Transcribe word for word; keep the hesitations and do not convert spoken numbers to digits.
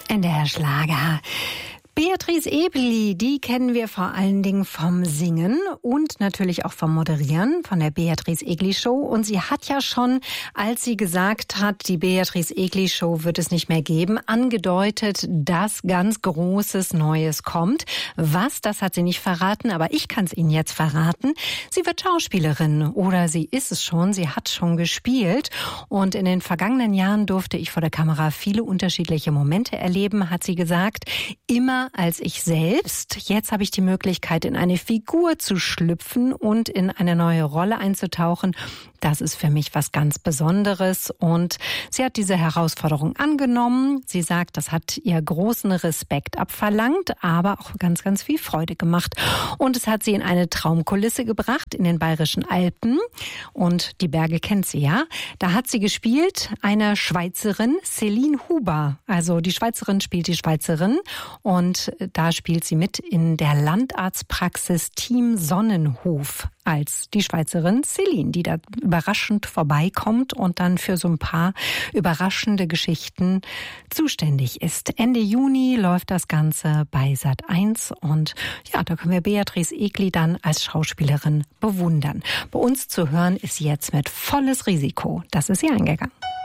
In der Schlager. Beatrice Egli, die kennen wir vor allen Dingen vom Singen und natürlich auch vom Moderieren, von der Beatrice Egli Show. Und sie hat ja schon, als sie gesagt hat, die Beatrice Egli Show wird es nicht mehr geben, angedeutet, dass ganz Großes Neues kommt. Was, das hat sie nicht verraten, aber ich kann es Ihnen jetzt verraten. Sie wird Schauspielerin oder sie ist es schon, sie hat schon gespielt. Und in den vergangenen Jahren durfte ich vor der Kamera viele unterschiedliche Momente erleben, hat sie gesagt. Immer als ich selbst. Jetzt habe ich die Möglichkeit, in eine Figur zu schlüpfen und in eine neue Rolle einzutauchen. Das ist für mich was ganz Besonderes und sie hat diese Herausforderung angenommen. Sie sagt, das hat ihr großen Respekt abverlangt, aber auch ganz, ganz viel Freude gemacht. Und es hat sie in eine Traumkulisse gebracht, in den Bayerischen Alpen. Und die Berge kennt sie ja. Da hat sie gespielt, eine Schweizerin, Céline Huber. Also die Schweizerin spielt die Schweizerin und da spielt sie mit in der Landarztpraxis Team Sonnenhof als die Schweizerin Céline, die da überraschend vorbeikommt und dann für so ein paar überraschende Geschichten zuständig ist. Ende Juni läuft das Ganze bei Sat eins und ja, da können wir Beatrice Egli dann als Schauspielerin bewundern. Bei uns zu hören ist jetzt mit Volles Risiko. Das ist sie eingegangen.